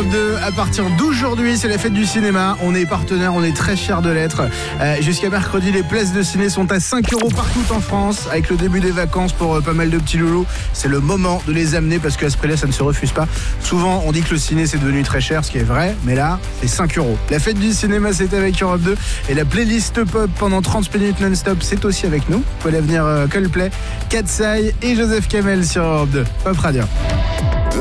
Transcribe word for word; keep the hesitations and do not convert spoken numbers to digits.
Europe deux. À partir d'aujourd'hui, c'est la fête du cinéma. On est partenaire, on est très fiers de l'être. Euh, jusqu'à mercredi, les places de ciné sont à cinq euros partout en France. Avec le début des vacances pour euh, pas mal de petits loulous, c'est le moment de les amener parce qu'à ce prix-là, ça ne se refuse pas. Souvent, on dit que le ciné, c'est devenu très cher, ce qui est vrai. Mais là, c'est cinq euros. La fête du cinéma, c'est avec Europe deux. Et la playlist pop pendant trente minutes non-stop, c'est aussi avec nous. Vous pouvez venir euh, Coldplay, Katsai et Joseph Kamel sur Europe deux. Pop Radio.